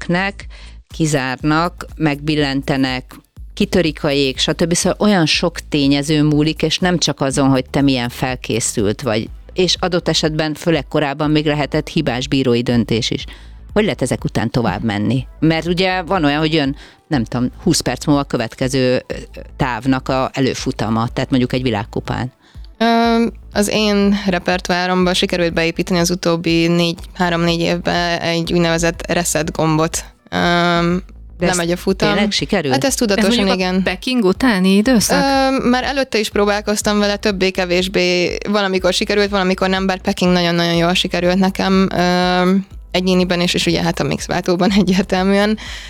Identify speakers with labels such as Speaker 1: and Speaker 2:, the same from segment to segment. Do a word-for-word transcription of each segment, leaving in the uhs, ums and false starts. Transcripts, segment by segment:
Speaker 1: löknek, kizárnak, megbillentenek, kitörik a jég, stb. Szóval olyan sok tényező múlik, és nem csak azon, hogy te milyen felkészült vagy, és adott esetben, főleg korábban még lehetett hibás bírói döntés is. Hogy lehet ezek után tovább menni? Mert ugye van olyan, hogy jön, nem tudom, húsz perc múlva a következő távnak a előfutama, tehát mondjuk egy világkupán.
Speaker 2: Az én repertoáromban sikerült beépíteni az utóbbi négy, három-négy évben egy úgynevezett reset gombot.
Speaker 1: De
Speaker 2: nem megy a futam.
Speaker 1: Tényleg sikerült?
Speaker 2: Hát ez tudatosan,
Speaker 3: ez
Speaker 2: igen.
Speaker 3: a Peking utáni időszak?
Speaker 2: Ö, már előtte is próbálkoztam vele, többé-kevésbé valamikor sikerült, valamikor nem, bár Peking nagyon-nagyon jól sikerült nekem ö, egyéniben is, és ugye hát a mixváltóban egyértelműen.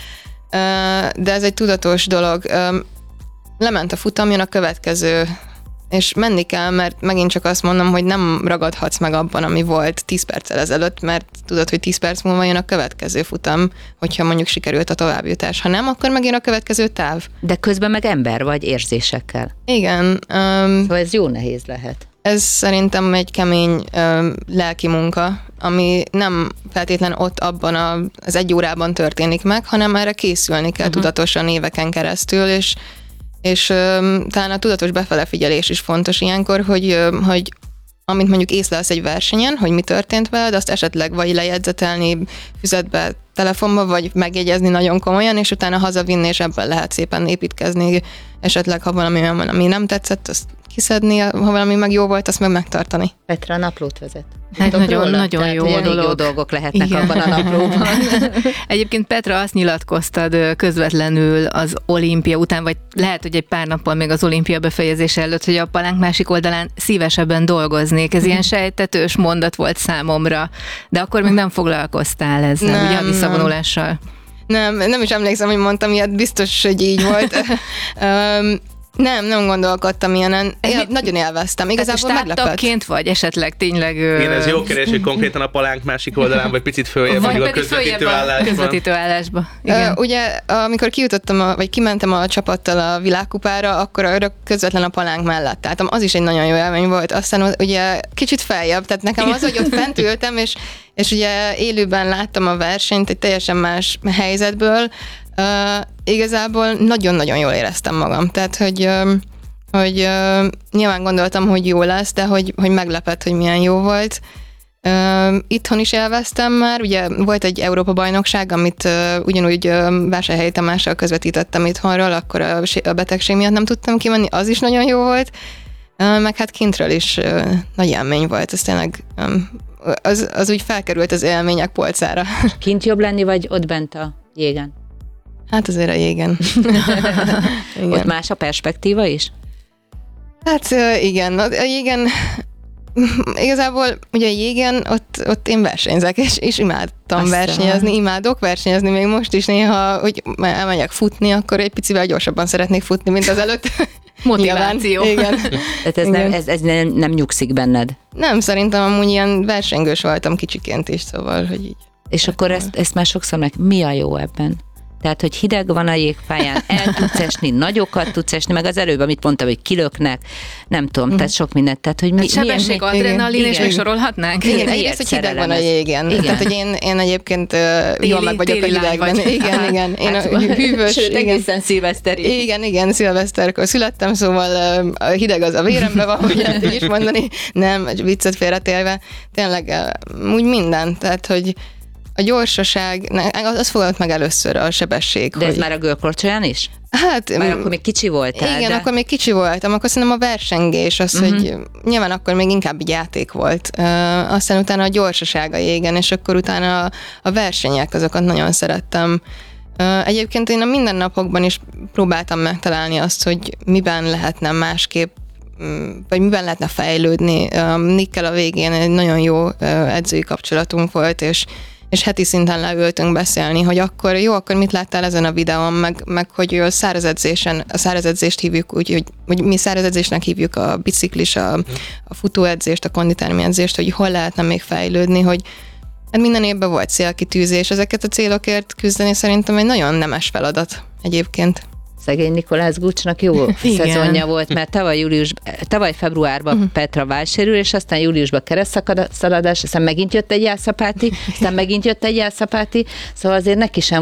Speaker 2: Ö, de ez egy tudatos dolog. Ö, lement a futam, jön a következő, és menni kell, mert megint csak azt mondom, hogy nem ragadhatsz meg abban, ami volt tíz perccel ezelőtt, mert tudod, hogy tíz perc múlva jön a következő futam, hogyha mondjuk sikerült a továbbjutás. Ha nem, akkor megjön a következő táv.
Speaker 1: De közben meg ember vagy érzésekkel.
Speaker 2: Igen. Um,
Speaker 1: szóval ez jó nehéz lehet.
Speaker 2: Ez szerintem egy kemény um, lelki munka, ami nem feltétlen ott abban a, az egy órában történik meg, hanem erre készülni kell uh-huh. tudatosan éveken keresztül, és és um, talán a tudatos befele figyelés is fontos ilyenkor, hogy, um, hogy amint mondjuk észlelsz egy versenyen, hogy mi történt veled, azt esetleg vagy lejegyzetelni füzetbe, telefonba, vagy megjegyezni nagyon komolyan, és utána hazavinni, és ebben lehet szépen építkezni. Esetleg, ha valami olyan van, ami nem tetszett, azt kiszedni, ha valami meg jó volt, azt meg megtartani.
Speaker 1: Petra naplót vezet.
Speaker 3: Hát nagyon, nagyon
Speaker 1: Tehát,
Speaker 3: jó dolog.
Speaker 1: jó dolgok lehetnek
Speaker 3: Igen.
Speaker 1: abban a naplóban.
Speaker 3: Egyébként Petra, azt nyilatkoztad közvetlenül az olimpia után, vagy lehet, hogy egy pár nappal még az olimpia befejezése előtt, hogy a palánk másik oldalán szívesebben dolgoznék. Ez ilyen sejtetős mondat volt számomra, de akkor még nem foglalkoztál ezzel, nem, ugye a visszavonulással?
Speaker 2: Nem, nem is emlékszem, hogy mondtam ilyet, biztos, hogy így volt. um, Nem, nem gondolkodtam ilyenen. Én
Speaker 3: mit,
Speaker 2: nagyon élveztem. Igazából meglepett.
Speaker 3: Stábtagként vagy esetleg tényleg...
Speaker 4: Igen, ez jó kérdés, hogy konkrétan a palánk másik oldalán, vagy picit följebb, vagy a közvetítő állásban.
Speaker 3: közvetítő állásban. Igen.
Speaker 2: Uh, ugye, amikor kijutottam, a, vagy kimentem a csapattal a világkupára, akkor arra közvetlen a palánk mellett. Tehát az is egy nagyon jó élmény volt. Aztán ugye kicsit feljebb, tehát nekem az, hogy ott fent ültem, és, és ugye élőben láttam a versenyt egy teljesen más helyzetből, Uh, igazából nagyon-nagyon jól éreztem magam. Tehát, hogy, uh, hogy uh, nyilván gondoltam, hogy jó lesz, de hogy, hogy meglepett, hogy milyen jó volt. Uh, itthon is élveztem már, ugye volt egy Európa-bajnokság, amit uh, ugyanúgy uh, Vásárhelyi Tamással közvetítettem itthonról, akkor a, a betegség miatt nem tudtam kimenni, az is nagyon jó volt. Uh, meg hát kintről is uh, nagy élmény volt, ez tényleg um, az, az úgy felkerült az élmények polcára.
Speaker 1: Kint jobb lenni, vagy ott bent a jégen?
Speaker 2: Hát azért a jégen.
Speaker 1: Igen. Ott más a perspektíva is?
Speaker 2: Hát igen, a jégen igazából ugye a jégen ott, ott én versenyzek, és, és imádtam Aztán. versenyezni, imádok versenyezni még most is néha, hogy elmegyek futni, akkor egy picivel gyorsabban szeretnék futni, mint az előtt.
Speaker 3: Motiváció.
Speaker 2: Igen.
Speaker 1: Tehát ez,
Speaker 2: igen.
Speaker 1: Nem, ez, ez nem, nem nyugszik benned?
Speaker 2: Nem, szerintem amúgy ilyen versengős voltam kicsiként is, szóval, hogy így.
Speaker 1: És akkor ezt, ezt már sokszor meg, mi a jó ebben? Tehát, hogy hideg van a jégpályán, el tudsz esni, nagyokat tudsz esni, meg az előbb, amit mondtam, hogy kilöknek, nem tudom, mm. tehát sok mindent. Tehát, hogy mi,
Speaker 3: sebesség,
Speaker 1: milyen,
Speaker 3: adrenalin,
Speaker 1: igen,
Speaker 3: és még sorolhatnánk?
Speaker 2: Igen, egyrészt, hogy hideg van a jégen. Igen. Tehát, hogy én, én egyébként uh, téli, jól meg vagyok a hidegben. Vagy. Igen, hát, igen. Én hát, a hűvös.
Speaker 1: Sőt, egészen szilveszteri.
Speaker 2: Igen, igen, szilveszterkor születtem, szóval uh, a hideg az a véremben van, hogy lehet így is mondani. Nem, viccet félretélve. Tényleg uh, úgy minden. Tehát, hogy a gyorsaság, az fogott meg először a sebesség.
Speaker 1: De ez
Speaker 2: hogy...
Speaker 1: már a görkorcsolyán is?
Speaker 2: Hát...
Speaker 1: Már akkor még kicsi voltál.
Speaker 2: Igen,
Speaker 1: de... akkor
Speaker 2: még kicsi voltam, akkor szerintem a versengés az, uh-huh. hogy nyilván akkor még inkább egy játék volt. Uh, aztán utána a gyorsaság a jégen, és akkor utána a, a versenyek, azokat nagyon szerettem. Uh, egyébként én a mindennapokban is próbáltam megtalálni azt, hogy miben lehetne másképp, vagy miben lehetne fejlődni. Uh, Nikkel a végén egy nagyon jó uh, edzői kapcsolatunk volt, és és heti szinten leültünk beszélni, hogy akkor jó, akkor mit láttál ezen a videón, meg, meg hogy a szárazedzésen, a szárazedzést hívjuk úgy, hogy, hogy mi szárazedzésnek hívjuk a biciklis, a, a futóedzést, a konditermi edzést, hogy hol lehetne még fejlődni, hogy hát minden évben volt célkitűzés, ezeket a célokért küzdeni szerintem egy nagyon nemes feladat egyébként.
Speaker 1: Szegény Nikolász Gucsnak jó szezonja volt, mert tavaly, július, tavaly februárban uh-huh. Petra válsérül, és aztán júliusban keresztszaladás, aztán megint jött egy jelszapáti, aztán megint jött egy jelszapáti, szóval azért neki sem